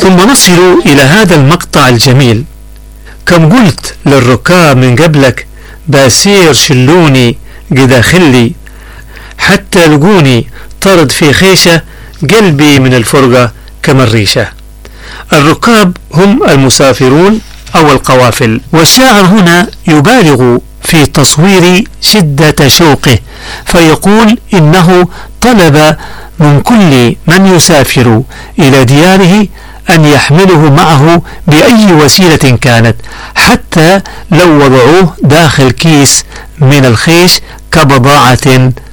ثم نصل إلى هذا المقطع الجميل: كم قلت للركاب من قبلك باسير شلوني قدا خلي، حتى لقوني طرد في خيشة، قلبي من الفرقة كما الريشة. الركاب هم المسافرون أو القوافل، والشاعر هنا يبالغ في تصوير شدة شوقه، فيقول إنه طلب من كل من يسافر إلى دياره أن يحمله معه بأي وسيلة كانت، حتى لو وضعوه داخل كيس من الخيش كبضاعة